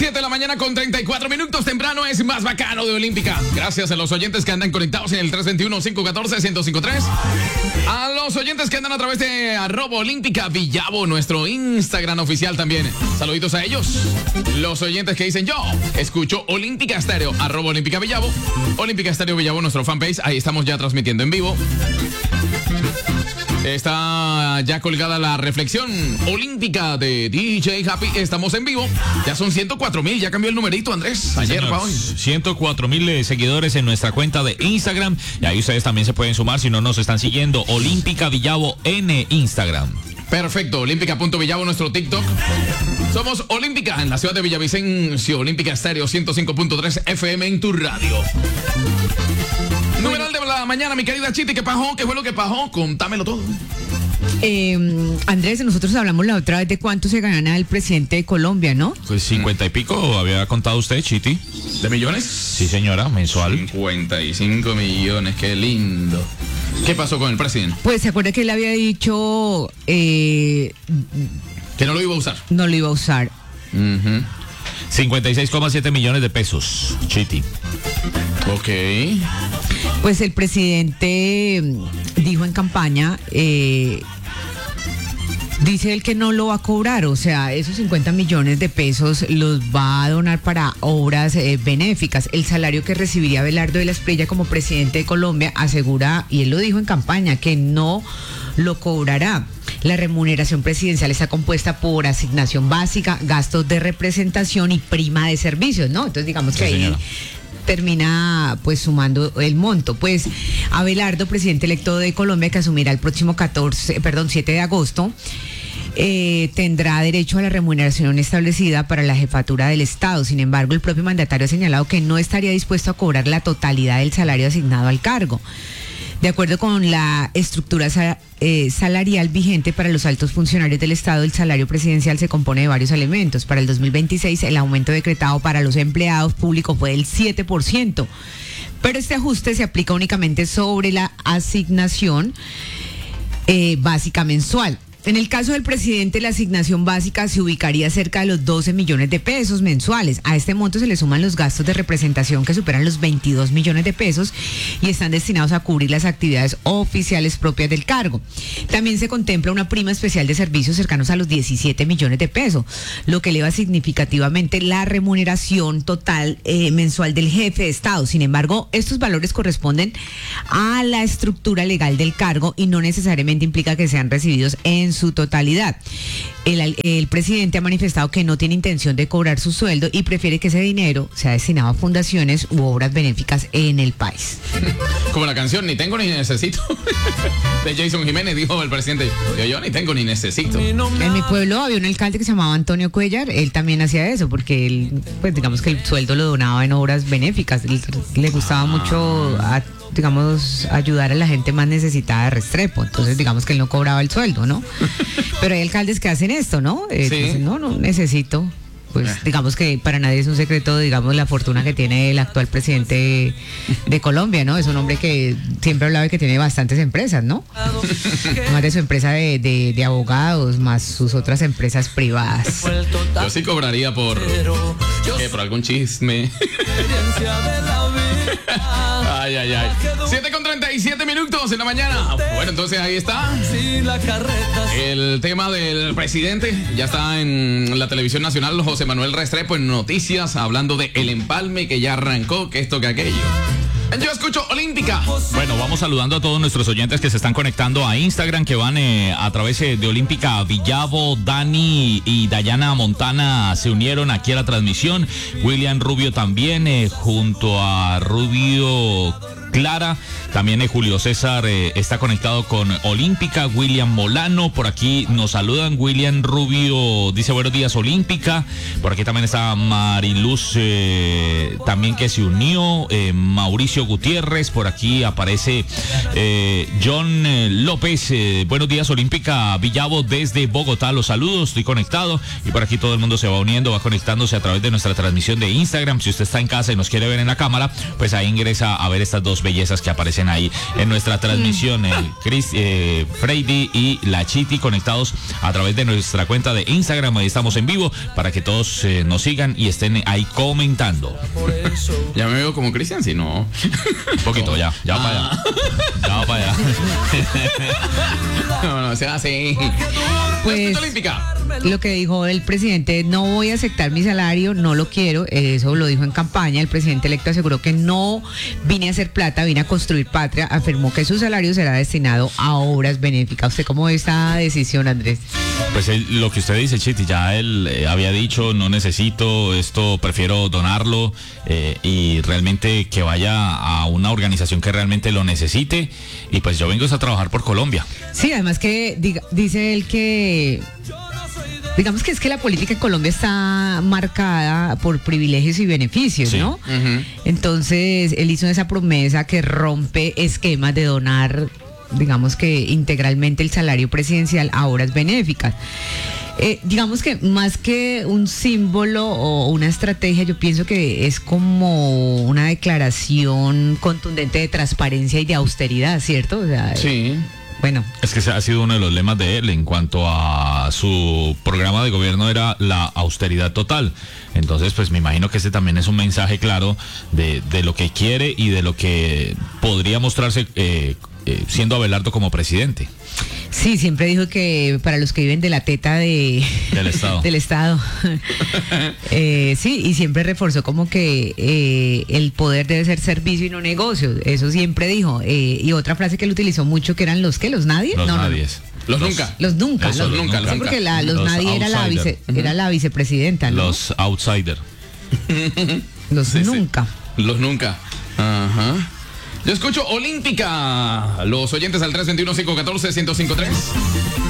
7 de la mañana con 34 minutos. Temprano es más bacano de Olímpica. Gracias a los oyentes que andan conectados en el 321-514-1053. A los oyentes que andan a través de @Olímpica Villavo, nuestro Instagram oficial también. Saluditos a ellos. Los oyentes que dicen yo escucho Olímpica Estéreo, @Olímpica Villavo. Olímpica Estéreo Villavo, nuestro fanpage. Ahí estamos ya transmitiendo en vivo. Está ya colgada la reflexión olímpica de DJ Happy. Estamos en vivo. Ya son 104,000. Ya cambió el numerito, Andrés. Ayer para hoy. 104,000 seguidores en nuestra cuenta de Instagram. Y ahí ustedes también se pueden sumar si no nos están siguiendo. Olímpica Villavo en Instagram. Perfecto, olímpica.villavo, nuestro TikTok. Somos Olímpica en la ciudad de Villavicencio. Olímpica Estéreo 105.3 FM en tu radio. Numeral de la mañana, mi querida Chiti, ¿qué pasó? ¿Qué fue lo que pasó? Contámelo todo. Andrés, nosotros hablamos la otra vez de cuánto se gana el presidente de Colombia, ¿no? Pues 50 y pico, había contado usted, Chiti. ¿De millones? Sí, señora, mensual. 55 millones, qué lindo. ¿Qué pasó con el presidente? Pues se acuerda que él había dicho que no lo iba a usar. No lo iba a usar. 56,7 millones de pesos, Chiti. Ok. Pues el presidente dijo en campaña, dice él que no lo va a cobrar, o sea, esos 50 millones de pesos los va a donar para obras benéficas. El salario que recibiría Abelardo de la Espriella como presidente de Colombia asegura, y él lo dijo en campaña, que no lo cobrará. La remuneración presidencial está compuesta por asignación básica, gastos de representación y prima de servicios, ¿no? Entonces digamos que ahí termina pues sumando el monto. Pues Abelardo, presidente electo de Colombia, que asumirá el próximo 7 de agosto, tendrá derecho a la remuneración establecida para la jefatura del Estado. Sin embargo, el propio mandatario ha señalado que no estaría dispuesto a cobrar la totalidad del salario asignado al cargo. De acuerdo con la estructura salarial vigente para los altos funcionarios del Estado, el salario presidencial se compone de varios elementos. Para el 2026, el aumento decretado para los empleados públicos fue del 7%, pero este ajuste se aplica únicamente sobre la asignación básica mensual. En el caso del presidente, la asignación básica se ubicaría cerca de los 12 millones de pesos mensuales. A este monto se le suman los gastos de representación que superan los 22 millones de pesos y están destinados a cubrir las actividades oficiales propias del cargo. También se contempla una prima especial de servicios cercanos a los 17 millones de pesos, lo que eleva significativamente la remuneración total mensual del jefe de Estado. Sin embargo, estos valores corresponden a la estructura legal del cargo y no necesariamente implica que sean recibidos en su totalidad. El presidente ha manifestado que no tiene intención de cobrar su sueldo y prefiere que ese dinero sea destinado a fundaciones u obras benéficas en el país. Como la canción Ni tengo ni necesito de Jason Jiménez, dijo el presidente. Yo ni tengo ni necesito. En mi pueblo había un alcalde que se llamaba Antonio Cuellar. Él también hacía eso porque él, pues digamos que el sueldo lo donaba en obras benéficas. Le gustaba mucho digamos, ayudar a la gente más necesitada de Restrepo. Entonces, digamos que él no cobraba el sueldo, ¿no? Pero hay alcaldes que hacen esto, ¿no? Sí. Dicen, no necesito. Pues digamos que para nadie es un secreto, digamos, la fortuna que tiene el actual presidente de Colombia, ¿no? Es un hombre que siempre hablaba de que tiene bastantes empresas, ¿no? Más de su empresa de abogados, más sus otras empresas privadas. Yo sí cobraría por algún chisme. Ay. 7:37 minutos en la mañana. Bueno, entonces ahí está. El tema del presidente. Ya está en la televisión nacional José Manuel Restrepo en noticias hablando de el empalme que ya arrancó, que esto, que aquello. Yo escucho Olímpica. Bueno, vamos saludando a todos nuestros oyentes que se están conectando a Instagram, que van a través de Olímpica Villavo. Dani y Dayana Montana se unieron aquí a la transmisión. William Rubio también, junto a Rubio Clara. También Julio César está conectado con Olímpica. William Molano, por aquí nos saludan. William Rubio dice buenos días, Olímpica. Por aquí también está Mariluz, también que se unió. Mauricio Gutiérrez, por aquí aparece John López. Buenos días, Olímpica Villavo desde Bogotá. Los saludos, estoy conectado. Y por aquí todo el mundo se va uniendo, va conectándose a través de nuestra transmisión de Instagram. Si usted está en casa y nos quiere ver en la cámara, pues ahí ingresa a ver estas dos dos bellezas que aparecen ahí en nuestra transmisión, Freddy y la Chiti, conectados a través de nuestra cuenta de Instagram. Ahí estamos en vivo para que todos nos sigan y estén ahí comentando. Ya me veo como Cristian, si no. Un poquito, ya para allá. Ya para allá. No sea así. Pues Olímpica. lo que dijo el presidente, no voy a aceptar mi salario, no lo quiero, eso lo dijo en campaña. El presidente electo aseguró que no vine a hacer plata, vine a construir patria. Afirmó que su salario será destinado a obras benéficas. ¿Usted cómo ve esta decisión, Andrés? Pues lo que usted dice, Chiti, ya él había dicho, no necesito esto, prefiero donarlo y realmente que vaya a una organización que realmente lo necesite. Y pues yo vengo a trabajar por Colombia. Sí, además que dice él que, digamos que es que la política en Colombia está marcada por privilegios y beneficios, Sí. ¿no? Entonces, él hizo esa promesa que rompe esquemas de donar, digamos que integralmente el salario presidencial a obras benéficas. Digamos que más que un símbolo o una estrategia, yo pienso que es como una declaración contundente de transparencia y de austeridad, ¿cierto? O sea, Sí. bueno. Es que ese ha sido uno de los lemas de él en cuanto a su programa de gobierno, era la austeridad total. Entonces, pues me imagino que ese también es un mensaje claro de lo que quiere y de lo que podría mostrarse siendo Abelardo como presidente. Sí, siempre dijo que para los que viven de la teta del Estado. del Estado. Sí, y siempre reforzó como que el poder debe ser servicio y no negocio. Eso siempre dijo. Y otra frase que él utilizó mucho, que eran los nadie. Los No. nadies. Los nunca. Los nunca. Eso, los los nunca. Sí, porque los Los nadie outsider. era la vicepresidenta, ¿no? Los outsider. Los Sí, sí. nunca. Los nunca. Ajá. Yo escucho Olímpica. Los oyentes al 321-514-1053.